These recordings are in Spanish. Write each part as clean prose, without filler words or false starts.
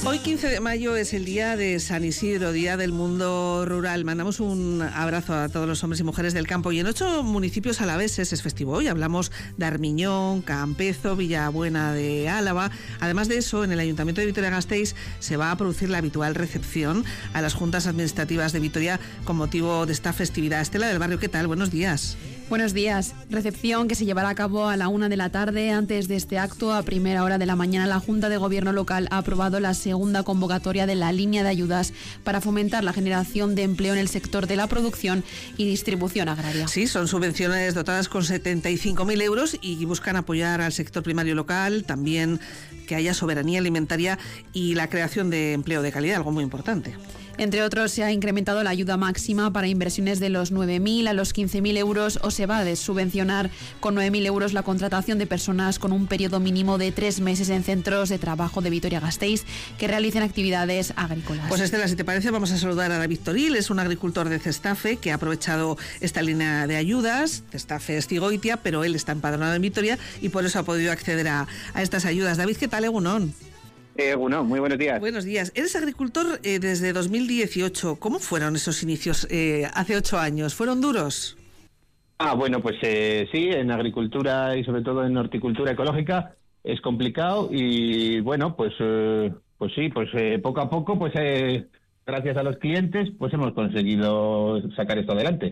Hoy 15 de mayo es el día de San Isidro, Día del Mundo Rural. Mandamos un abrazo a todos los hombres y mujeres del campo. Y en 8 municipios alaveses es festivo hoy. Hablamos de Armiñón, Campezo, Villabuena de Álava. Además de eso, en el Ayuntamiento de Vitoria-Gasteiz se va a producir la habitual recepción a las juntas administrativas de Vitoria con motivo de esta festividad. Estela del Barrio, ¿qué tal? Buenos días. Buenos días. Recepción que se llevará a cabo a la 1 de la tarde. Antes de este acto, a primera hora de la mañana, la Junta de Gobierno local ha aprobado la segunda convocatoria de la línea de ayudas para fomentar la generación de empleo en el sector de la producción y distribución agraria. Sí, son subvenciones dotadas con 75.000 euros y buscan apoyar al sector primario local, también que haya soberanía alimentaria y la creación de empleo de calidad, algo muy importante. Entre otros, se ha incrementado la ayuda máxima para inversiones de los 9.000 a los 15.000 euros o se va a subvencionar con 9.000 euros la contratación de personas con un periodo mínimo de 3 meses en centros de trabajo de Vitoria-Gasteiz que realicen actividades agrícolas. Pues Estela, si te parece, vamos a saludar a David Toril. Es un agricultor de Cestafe que ha aprovechado esta línea de ayudas. Cestafe es Cigoitia, pero él está empadronado en Vitoria y por eso ha podido acceder a estas ayudas. David, ¿qué tal, Egunon? Bueno, muy buenos días. Buenos días. Eres agricultor desde 2018. ¿Cómo fueron esos inicios hace 8 años? ¿Fueron duros? Bueno, pues sí, en agricultura y sobre todo en horticultura ecológica es complicado y bueno, pues sí, poco a poco, gracias a los clientes, pues hemos conseguido sacar esto adelante.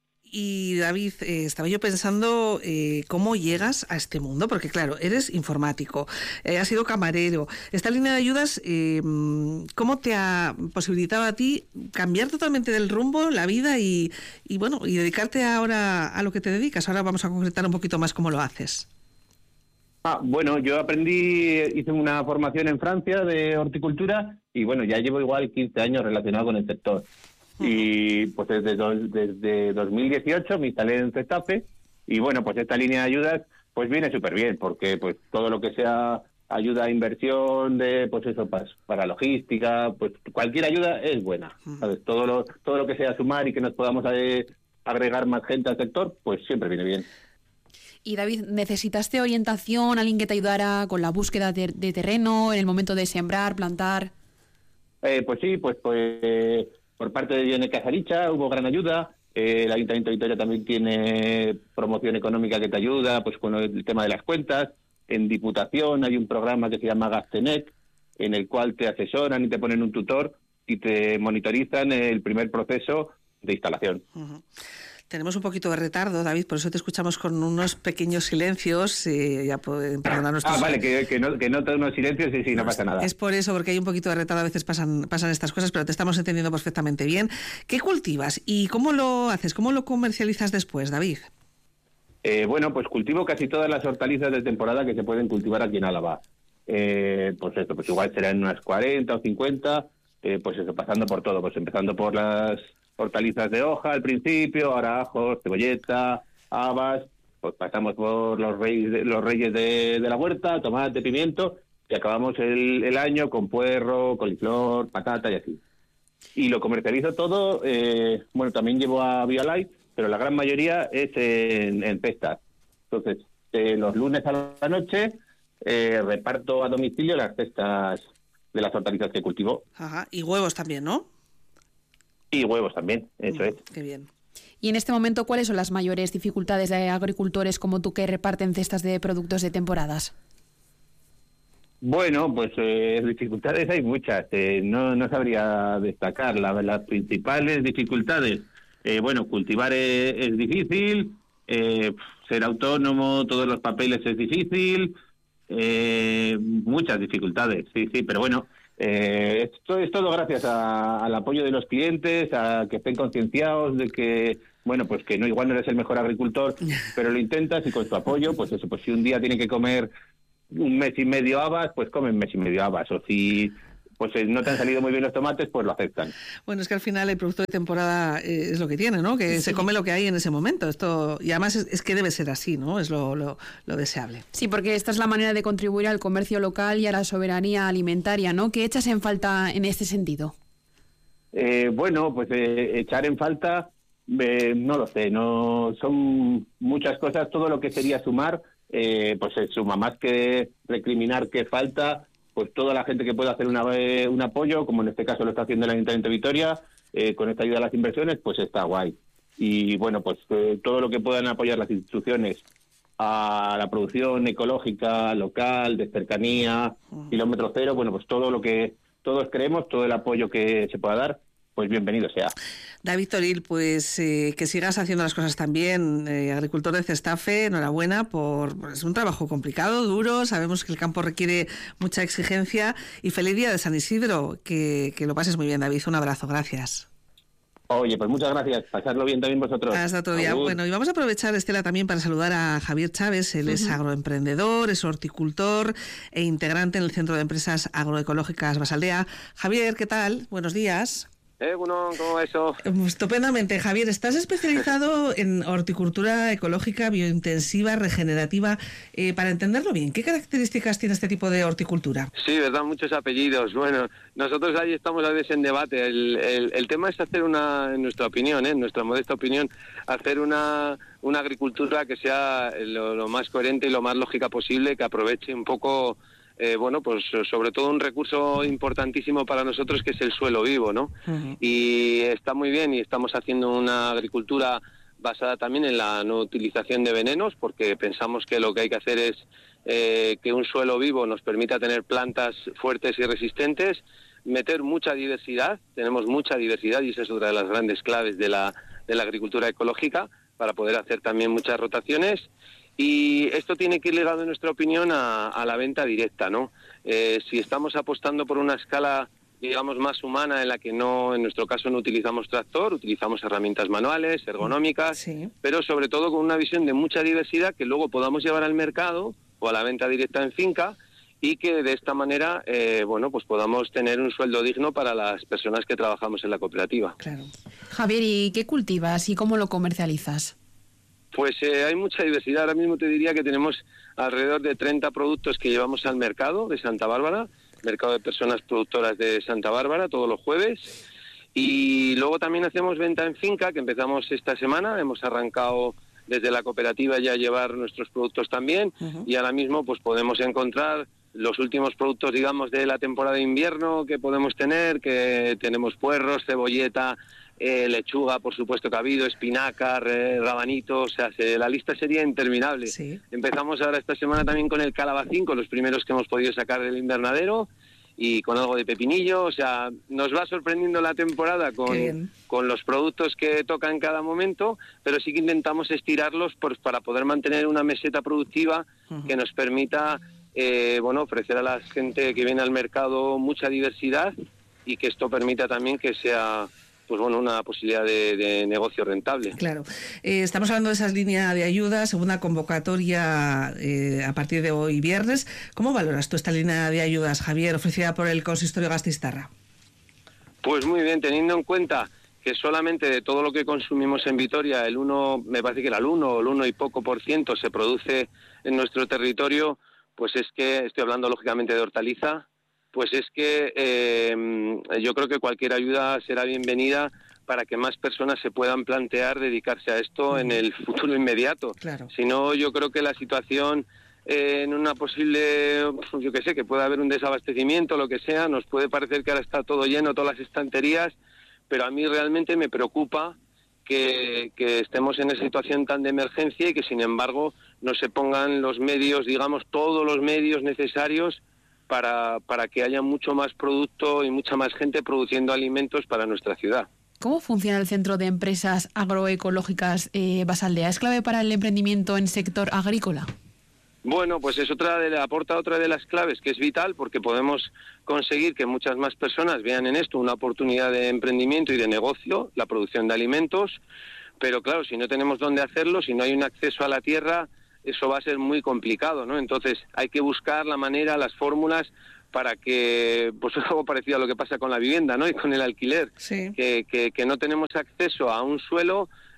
Y David, estaba yo pensando cómo llegas a este mundo, porque claro, eres informático, has sido camarero. Esta línea de ayudas, ¿cómo te ha posibilitado a ti cambiar totalmente del rumbo, la vida y dedicarte ahora a lo que te dedicas? Ahora vamos a concretar un poquito más cómo lo haces. Bueno, yo hice una formación en Francia de horticultura y bueno, ya llevo igual 15 años relacionado con el sector. Y pues desde 2018 me instalé en Cestafe y bueno, pues esta línea de ayudas pues viene súper bien porque pues todo lo que sea ayuda a inversión de pues eso para logística, pues cualquier ayuda es buena, ¿sabes? Todo lo que sea sumar y que nos podamos agregar más gente al sector, pues siempre viene bien. Y David, ¿necesitaste orientación, alguien que te ayudara con la búsqueda de terreno en el momento de sembrar, plantar? Pues sí, por parte de Ione Casaricha hubo gran ayuda. El Ayuntamiento de Vitoria también tiene promoción económica que te ayuda pues con el tema de las cuentas. En Diputación hay un programa que se llama Gastenec, en el cual te asesoran y te ponen un tutor y te monitorizan el primer proceso de instalación. Uh-huh. Tenemos un poquito de retardo, David, por eso te escuchamos con unos pequeños silencios. Ya pueden perdonarnos. Vale, que noto unos silencios y sí, no pasa nada. Es por eso, porque hay un poquito de retardo, a veces pasan estas cosas, pero te estamos entendiendo perfectamente bien. ¿Qué cultivas y cómo lo haces? ¿Cómo lo comercializas después, David? Bueno, pues cultivo casi todas las hortalizas de temporada que se pueden cultivar aquí en Álava. Pues igual serán unas 40 o 50, pasando por todo, pues empezando por las hortalizas de hoja al principio, ahora ajos, cebolleta, habas, pues pasamos por los reyes de la huerta, tomate, pimiento, y acabamos el año con puerro, coliflor, patata y así. Y lo comercializo todo, también llevo a BioLife, pero la gran mayoría es en cestas. Entonces, los lunes a la noche reparto a domicilio las cestas de las hortalizas que cultivo. Ajá, y huevos también, ¿no? Y huevos también, eso es. Qué bien. Y en este momento, ¿cuáles son las mayores dificultades de agricultores como tú que reparten cestas de productos de temporadas? Bueno, pues dificultades hay muchas. No sabría destacar las principales dificultades. Cultivar es difícil, ser autónomo, todos los papeles es difícil, muchas dificultades, sí, pero bueno. Esto es todo gracias al apoyo de los clientes, a que estén concienciados de que, que igual no eres el mejor agricultor, pero lo intentas y con su apoyo, pues si un día tienen que comer un mes y medio habas, pues comen un mes y medio habas, o si no te han salido muy bien los tomates, pues lo aceptan. Bueno, es que al final el producto de temporada es lo que tiene, ¿no? Que sí. Se come lo que hay en ese momento. Y además es que debe ser así, ¿no? Es lo deseable. Sí, porque esta es la manera de contribuir al comercio local y a la soberanía alimentaria, ¿no? ¿Qué echas en falta en este sentido? Echar en falta, no lo sé, no son muchas cosas. Todo lo que sería sumar, se suma. Más que recriminar que falta, pues toda la gente que pueda hacer un apoyo, como en este caso lo está haciendo el Ayuntamiento de Vitoria, con esta ayuda a las inversiones, pues está guay. Y bueno, pues todo lo que puedan apoyar las instituciones a la producción ecológica, local, de cercanía, kilómetro cero, bueno, pues todo lo que todos creemos, todo el apoyo que se pueda dar, pues bienvenido sea. David Toril, pues que sigas haciendo las cosas tan bien, agricultor de Cestafe, enhorabuena es un trabajo complicado, duro, sabemos que el campo requiere mucha exigencia y feliz día de San Isidro, que lo pases muy bien, David, un abrazo, gracias. Oye, pues muchas gracias, pasarlo bien también vosotros. Hasta otro día. Bueno, y vamos a aprovechar, Estela, también para saludar a Javier Chávez. Él es agroemprendedor, es horticultor e integrante en el Centro de Empresas Agroecológicas Basaldea. Javier, ¿qué tal? Buenos días. Bueno, ¿cómo va eso? Estupendamente, Javier. Estás especializado en horticultura ecológica, biointensiva, regenerativa. Para entenderlo bien, ¿qué características tiene este tipo de horticultura? Sí, verdad, muchos apellidos. Bueno, nosotros ahí estamos a veces en debate. El tema es hacer en nuestra opinión, en nuestra modesta opinión, hacer una agricultura que sea lo más coherente y lo más lógica posible, que aproveche un poco... pues sobre todo un recurso importantísimo para nosotros que es el suelo vivo, ¿no? Y está muy bien y estamos haciendo una agricultura basada también en la no utilización de venenos, porque pensamos que lo que hay que hacer es que un suelo vivo nos permita tener plantas fuertes y resistentes, meter mucha diversidad, tenemos mucha diversidad y esa es otra de las grandes claves de la agricultura ecológica, para poder hacer también muchas rotaciones. Y esto tiene que ir ligado, en nuestra opinión, a la venta directa, ¿no? Si estamos apostando por una escala, digamos, más humana, en la que no, en nuestro caso, no utilizamos tractor, utilizamos herramientas manuales, ergonómicas, sí, pero sobre todo con una visión de mucha diversidad que luego podamos llevar al mercado o a la venta directa en finca, y que de esta manera, pues podamos tener un sueldo digno para las personas que trabajamos en la cooperativa. Claro. Javier, ¿y qué cultivas y cómo lo comercializas? Pues hay mucha diversidad. Ahora mismo te diría que tenemos alrededor de 30 productos que llevamos al mercado de Santa Bárbara, mercado de personas productoras de Santa Bárbara, todos los jueves. Y luego también hacemos venta en finca, que empezamos esta semana. Hemos arrancado desde la cooperativa ya a llevar nuestros productos también. Y ahora mismo pues podemos encontrar los últimos productos, digamos, de la temporada de invierno que podemos tener, que tenemos puerros, cebolleta, lechuga, por supuesto que ha habido, espinaca, rabanito, o sea, la lista sería interminable. Sí. Empezamos ahora esta semana también con el calabacín, con los primeros que hemos podido sacar del invernadero, y con algo de pepinillo, o sea, nos va sorprendiendo la temporada con los productos que tocan en cada momento, pero sí que intentamos estirarlos para poder mantener una meseta productiva que nos permita ofrecer a la gente que viene al mercado mucha diversidad, y que esto permita también que sea una posibilidad de negocio rentable. Claro. Estamos hablando de esas líneas de ayuda, segunda convocatoria a partir de hoy viernes. ¿Cómo valoras tú esta línea de ayudas, Javier, ofrecida por el Consistorio Gasteiztarra? Pues muy bien, teniendo en cuenta que solamente de todo lo que consumimos en Vitoria, me parece que era el 1 y poco por ciento se produce en nuestro territorio, pues es que, estoy hablando lógicamente de hortaliza, pues es que yo creo que cualquier ayuda será bienvenida para que más personas se puedan plantear dedicarse a esto en el futuro inmediato. Claro. Si no, yo creo que la situación en una posible, que pueda haber un desabastecimiento, lo que sea, nos puede parecer que ahora está todo lleno, todas las estanterías, pero a mí realmente me preocupa que estemos en esa situación tan de emergencia y que, sin embargo, no se pongan los medios, digamos, todos los medios necesarios para que haya mucho más producto y mucha más gente produciendo alimentos para nuestra ciudad. ¿Cómo funciona el Centro de Empresas Agroecológicas Basaldea? ¿Es clave para el emprendimiento en sector agrícola? Bueno, pues es aporta otra de las claves, que es vital, porque podemos conseguir que muchas más personas vean en esto una oportunidad de emprendimiento y de negocio, la producción de alimentos, pero claro, si no tenemos dónde hacerlo, si no hay un acceso a la tierra, eso va a ser muy complicado, ¿no? Entonces hay que buscar la manera, las fórmulas para que, pues algo parecido a lo que pasa con la vivienda, ¿no? Y con el alquiler, sí, que no tenemos acceso a un suelo,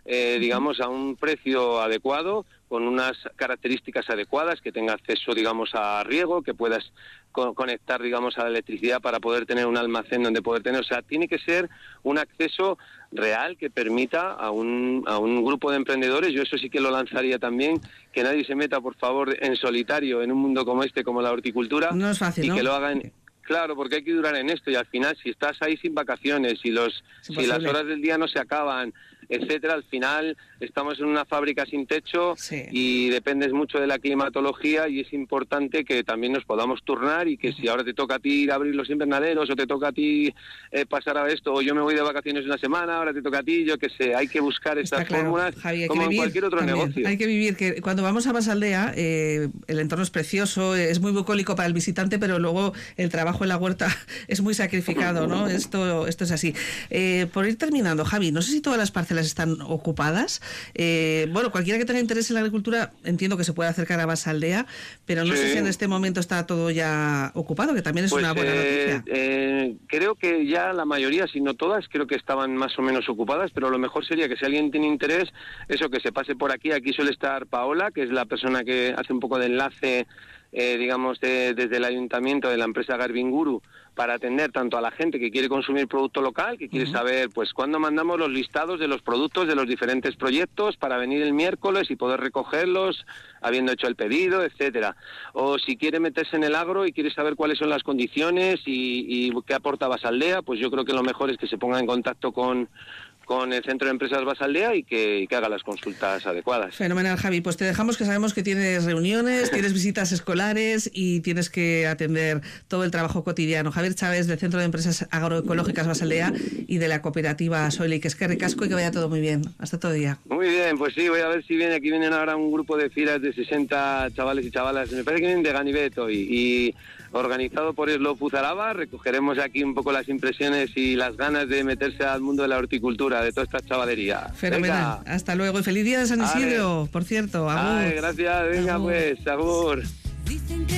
digamos, a un precio adecuado, con unas características adecuadas, que tenga acceso, digamos, a riego, que puedas conectar, digamos, a la electricidad para poder tener un almacén donde poder tener. O sea, tiene que ser un acceso real que permita a un grupo de emprendedores. Yo eso sí que lo lanzaría también, que nadie se meta, por favor, en solitario en un mundo como este, como la horticultura. No es fácil, y ¿no? Que lo hagan. Claro, porque hay que durar en esto, y al final, si estás ahí sin vacaciones, si las horas del día no se acaban, etcétera, al final estamos en una fábrica sin techo, sí, y dependes mucho de la climatología, y es importante que también nos podamos turnar, y que si ahora te toca a ti ir a abrir los invernaderos, o te toca a ti pasar a esto, o yo me voy de vacaciones una semana, ahora te toca a ti, yo qué sé, hay que buscar estas fórmulas, Javi, como en cualquier otro negocio. Hay que vivir, que cuando vamos a Basaldea, el entorno es precioso, es muy bucólico para el visitante, pero luego el trabajo en la huerta es muy sacrificado, ¿no? Esto es así. Por ir terminando, Javi, no sé si todas las parcelas están ocupadas. Bueno, cualquiera que tenga interés en la agricultura, entiendo que se puede acercar a Basaldea, pero no sé si en este momento está todo ya ocupado, que también es una buena noticia. Creo que ya la mayoría, si no todas, creo que estaban más o menos ocupadas, pero lo mejor sería que si alguien tiene interés, eso, que se pase por aquí. Aquí suele estar Paola, que es la persona que hace un poco de enlace, digamos, desde el ayuntamiento, de la empresa Garbinguru, para atender tanto a la gente que quiere consumir producto local, que quiere saber pues cuándo mandamos los listados de los productos de los diferentes proyectos para venir el miércoles y poder recogerlos habiendo hecho el pedido, etcétera. O si quiere meterse en el agro y quiere saber cuáles son las condiciones y qué aporta Basaldea, pues yo creo que lo mejor es que se ponga en contacto con el Centro de Empresas Basaldea y que haga las consultas adecuadas. Fenomenal, Javi. Pues te dejamos, que sabemos que tienes reuniones, tienes visitas escolares y tienes que atender todo el trabajo cotidiano. Javier Chávez, del Centro de Empresas Agroecológicas Basaldea y de la cooperativa Soilic. Es que ricasco y que vaya todo muy bien. Hasta otro día. Muy bien, pues sí, voy a ver si aquí vienen ahora un grupo de filas de 60 chavales y chavalas. Me parece que vienen de Ganivet y organizado por Eslo Fuzaraba. Recogeremos aquí un poco las impresiones y las ganas de meterse al mundo de la horticultura, de toda esta chavalería. Fenomenal. Venga. Hasta luego. Y feliz día de San Isidro, por cierto. Agur. Ay, gracias. Venga, agur. Pues, agur.